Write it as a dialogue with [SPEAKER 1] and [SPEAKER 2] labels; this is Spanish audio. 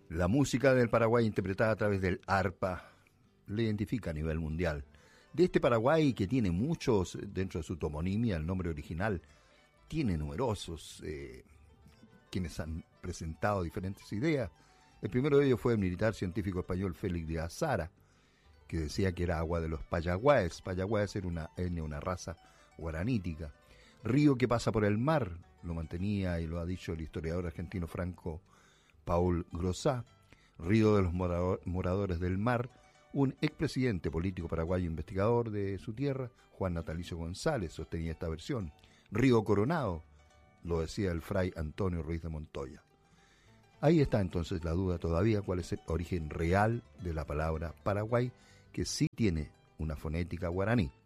[SPEAKER 1] La música del Paraguay interpretada a través del arpa le identifica a nivel mundial. De este Paraguay que tiene muchos, dentro de su toponimia, el nombre original, tiene numerosos quienes han presentado diferentes ideas. El primero de ellos fue el militar científico español Félix de Azara, que decía que era agua de los Payagües. Payagües era una raza guaranítica. Río que pasa por el mar, lo mantenía y lo ha dicho el historiador argentino Franco Paul Grossá. Río de los moradores del mar, un expresidente político paraguayo investigador de su tierra, Juan Natalicio González, sostenía esta versión. Río Coronado, lo decía el fray Antonio Ruiz de Montoya. Ahí está entonces la duda todavía cuál es el origen real de la palabra Paraguay, que sí tiene una fonética guaraní.